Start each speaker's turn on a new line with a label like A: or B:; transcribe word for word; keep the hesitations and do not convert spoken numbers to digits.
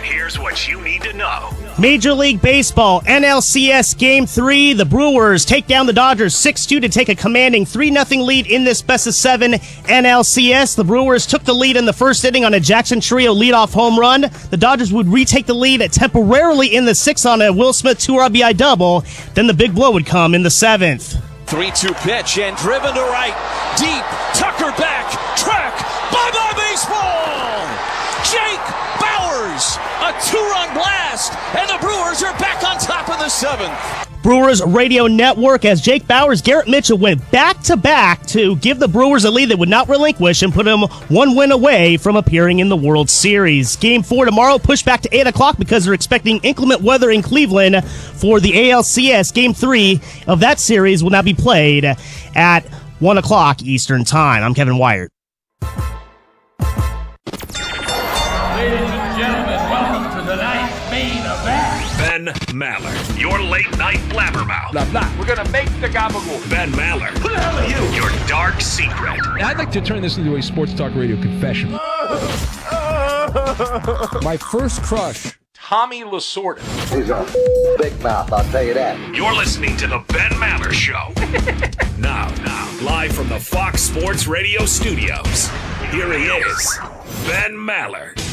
A: And here's what you need to know.
B: Major League Baseball, N L C S Game three. The Brewers take down the Dodgers six two to take a commanding three nothing lead in this best of seven N L C S. The Brewers took the lead in the first inning on a Jackson Trio leadoff home run. The Dodgers would retake the lead temporarily in the sixth on a Will Smith two R B I double. Then the big blow would come in the seventh.
C: three two pitch and driven to right. Deep. Tucker back. Track. Bye-bye baseball. Jake Bauers. A two-run blast. And the Brewers are back on top of the seventh.
B: Brewers Radio Network as Jake Bauers, Garrett Mitchell went back-to-back to give the Brewers a lead they would not relinquish and put them one win away from appearing in the World Series. Game four tomorrow pushed back to eight o'clock because they're expecting inclement weather in Cleveland for the A L C S. Game three of that series will now be played at one o'clock Eastern Time. I'm Kevin Wyatt.
D: Ladies and gentlemen, welcome to tonight's main event.
A: Ben Maller, your late-night blabbermouth.
D: Blah, blah. We're going to make the gabagool.
A: Ben Maller. Who the hell are you? Your dark secret.
E: I'd like to turn this into a sports talk radio confession. My first crush,
D: Tommy Lasorda.
F: He's a big mouth, I'll tell you that.
A: You're listening to the Ben Maller Show. now, now, live from the Fox Sports Radio studios, here he is, Ben Maller.